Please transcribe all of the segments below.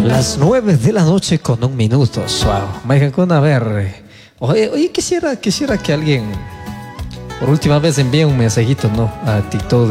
Las 9 de la noche con 1 minuto. Wow. Maicacuna, a ver. Oye, quisiera que alguien por última vez envíe un mensajito, ¿no? A TikTok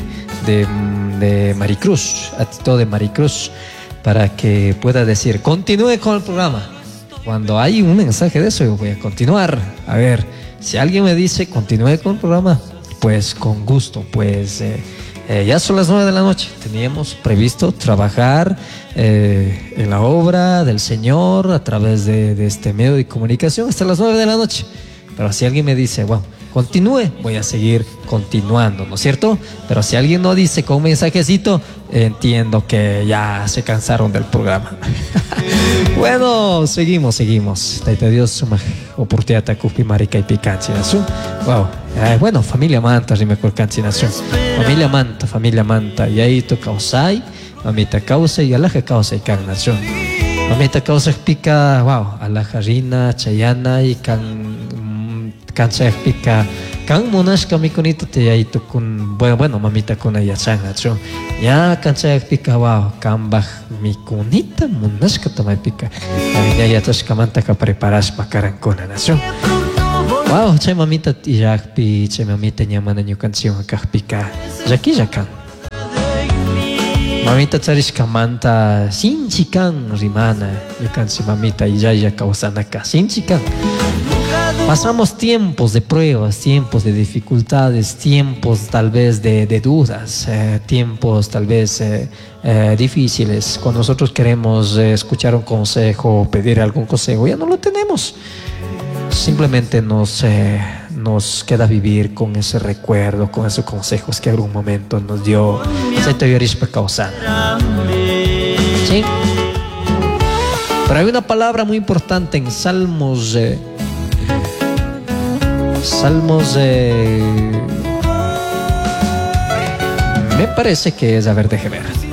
de Maricruz. A TikTok de Maricruz. Para que pueda decir, continúe con el programa. Cuando hay un mensaje de eso, yo voy a continuar. A ver, si alguien me dice, continúe con el programa, pues con gusto, pues... ya son las 9 de la noche. Teníamos previsto trabajar en la obra del Señor a través de este medio de comunicación hasta las 9 de la noche. Pero si alguien me dice, bueno, continúe, voy a seguir continuando, ¿no es cierto? Pero si alguien no dice con un mensajecito, entiendo que ya se cansaron del programa. Bueno, seguimos. Taita Dios, suma oportunidad de cupi marica y picancinación. Wow. Bueno, familia manta, rime por cancinación. Familia manta. Y ahí tu causai, mamita causa y alaja causa y cagnación. Mamita causa pica, wow, alaja rina, chayana y cancha pica. Kan monas kami kunito te ahí tu kun, bueno, mamita kuna ya sangación. Ya cancha pica, wow, kambah mi kunita monas que toma pica. Ya tos kamanta ka preparas pakaran kuna nación. Wow, chay mamita tijakpi, chay mamita nyamana nyu canción akah pika. Jaki jakan. Mamita charis kamanta sinchikan rimana. Yukan si mamita ya kausanaka sinchikan. Pasamos tiempos de pruebas, tiempos de dificultades, tiempos tal vez de dudas, tiempos tal vez difíciles. Cuando nosotros queremos escuchar un consejo o pedir algún consejo, ya no lo tenemos. Simplemente nos queda vivir con ese recuerdo, con esos consejos que en algún momento nos dio Saitoyorispa Kausana. ¿Sí? Pero hay una palabra muy importante en Salmos. Me parece que es, a ver, déjeme ver.